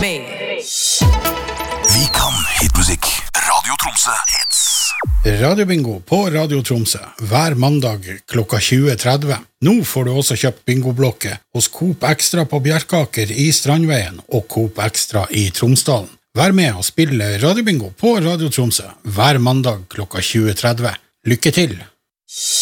me. Vi kan hitmusikk. Radio Tromsø hits. Radiobingo på Radio Tromsø hver mandag klokka 20.30. Nå får du også kjøpt bingoblokke hos Coop Extra på Bjerkaker i Strandveien og Coop Extra i Tromsdalen. Vær med og spille Radiobingo på Radio Tromsø hver mandag klokka 20.30. Lykke til!